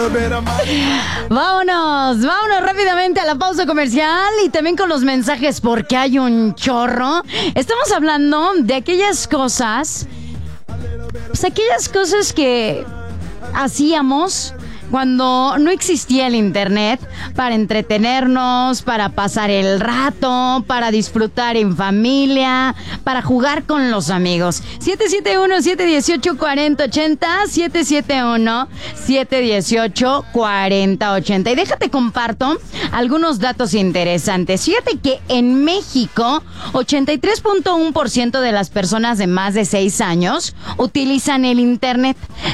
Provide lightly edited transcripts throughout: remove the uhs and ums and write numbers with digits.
Vámonos rápidamente a la pausa comercial y también con los mensajes porque hay un chorro. Estamos hablando de aquellas cosas, pues aquellas cosas que hacíamos cuando no existía el internet, para entretenernos, para pasar el rato, para disfrutar en familia, para jugar con los amigos. 771-718-4080, 771-718-4080. Y déjate comparto algunos datos interesantes. Fíjate que en México, 83.1% de las personas de más de 6 años utilizan el internet.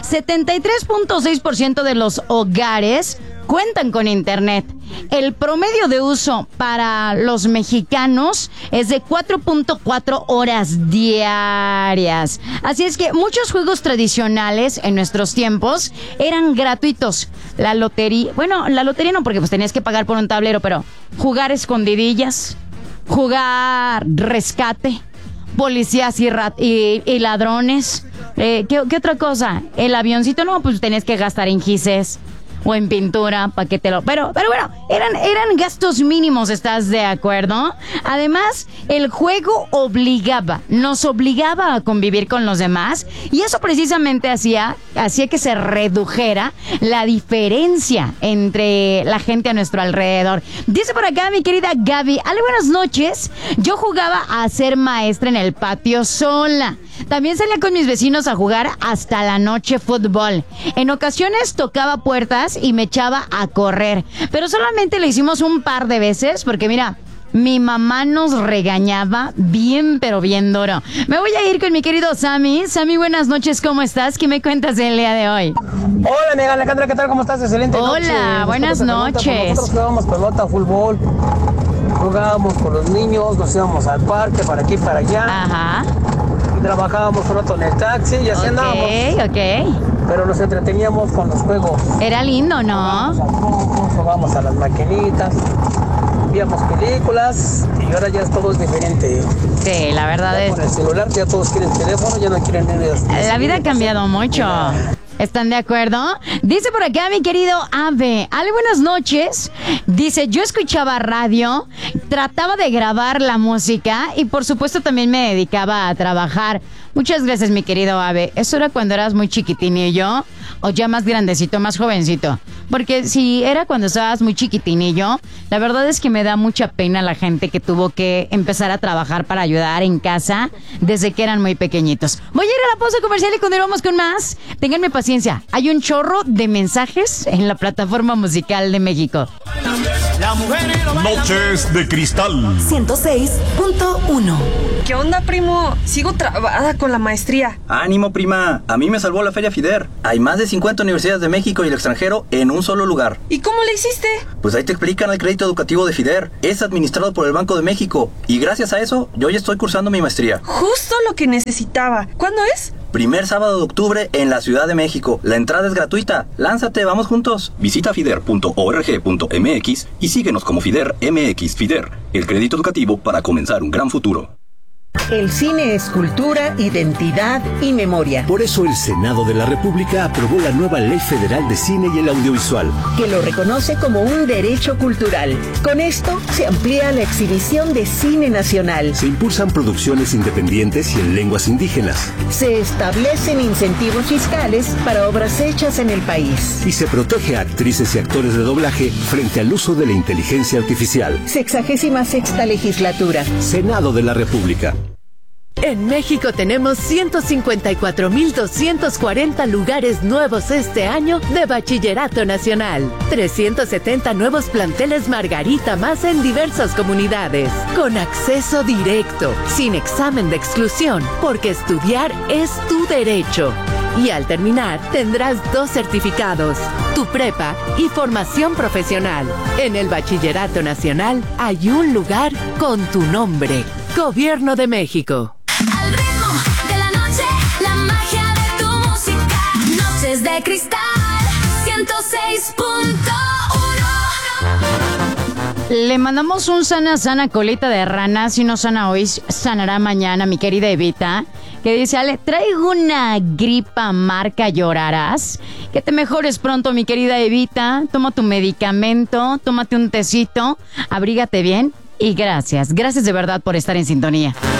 73.6% de los hogares cuentan con internet. El promedio de uso para los mexicanos es de 4.4 horas diarias. Así es que muchos juegos tradicionales en nuestros tiempos eran gratuitos. La lotería no, porque pues tenías que pagar por un tablero, pero jugar escondidillas, jugar rescate, policías y ladrones. ¿Qué otra cosa? El avioncito, no, pues tenías que gastar en gises o en pintura para que te lo... Pero bueno, eran gastos mínimos, ¿estás de acuerdo? Además, el juego nos obligaba a convivir con los demás, y eso precisamente hacía que se redujera la diferencia entre la gente a nuestro alrededor. Dice por acá mi querida Gaby: Ale, buenas noches. Yo jugaba a ser maestra en el patio sola. También salía con mis vecinos a jugar hasta la noche fútbol. En ocasiones tocaba puertas y me echaba a correr, pero solamente lo hicimos un par de veces porque mira, mi mamá nos regañaba bien, pero bien duro. Me voy a ir con mi querido Sammy. Sammy, buenas noches, ¿cómo estás? ¿Qué me cuentas el día de hoy? Hola, amiga Alejandra, ¿qué tal? ¿Cómo estás? Excelente noche. Hola, buenas noches. Nosotros jugábamos pelota, fútbol, jugábamos con los niños, nos íbamos al parque, para aquí, para allá. Ajá. Trabajábamos un rato en el taxi y así andábamos. Ok. Pero nos entreteníamos con los juegos. Era lindo, ¿no? Jugábamos a las maquinitas, víamos películas y ahora ya todo es diferente. Sí, la verdad ya es... Con el celular ya todos quieren teléfono, ya no quieren ir. La vida ha cambiado mucho. ¿Están de acuerdo? Dice por acá mi querido Ave: Ale, buenas noches. Dice, yo escuchaba radio, trataba de grabar la música y por supuesto también me dedicaba a trabajar. Muchas gracias, mi querido Ave. ¿Eso era cuando eras muy chiquitinillo o ya más grandecito, más jovencito? Porque si era cuando estabas muy chiquitinillo, la verdad es que me da mucha pena la gente que tuvo que empezar a trabajar para ayudar en casa desde que eran muy pequeñitos. Voy a ir a la pausa comercial y continuamos con más. Ténganme paciencia, hay un chorro de mensajes en la plataforma musical de México. Noches de Cristal 106.1. ¿Qué onda, primo? Sigo trabada con la maestría. Ánimo, prima. A mí me salvó la Feria FIDER. Hay más de 50 universidades de México y el extranjero en un solo lugar. ¿Y cómo le hiciste? Pues ahí te explican el crédito educativo de FIDER. Es administrado por el Banco de México. Y gracias a eso, yo ya estoy cursando mi maestría. Justo lo que necesitaba. ¿Cuándo es? Primer sábado de octubre en la Ciudad de México. La entrada es gratuita. Lánzate, vamos juntos. Visita fider.org.mx y síguenos como FIDER MX. FIDER, el crédito educativo para comenzar un gran futuro. El cine es cultura, identidad y memoria. Por eso el Senado de la República aprobó la nueva Ley Federal de Cine y el Audiovisual, que lo reconoce como un derecho cultural. Con esto se amplía la exhibición de cine nacional. Se impulsan producciones independientes y en lenguas indígenas. Se establecen incentivos fiscales para obras hechas en el país. Y se protege a actrices y actores de doblaje frente al uso de la inteligencia artificial. 66ª legislatura. Senado de la República. En México tenemos 154,240 lugares nuevos este año de Bachillerato Nacional. 370 nuevos planteles Margarita más en diversas comunidades. Con acceso directo, sin examen de exclusión, porque estudiar es tu derecho. Y al terminar, tendrás 2 certificados, tu prepa y formación profesional. En el Bachillerato Nacional hay un lugar con tu nombre. Gobierno de México. Al ritmo de la noche, la magia de tu música. Noches de Cristal 106.1. Le mandamos un sana colita de rana. Si no sana hoy, sanará mañana, mi querida Evita, que dice: Ale, traigo una gripa marca llorarás. Que te mejores pronto, mi querida Evita. Toma tu medicamento, tómate un tecito, abrígate bien y gracias. Gracias de verdad por estar en sintonía.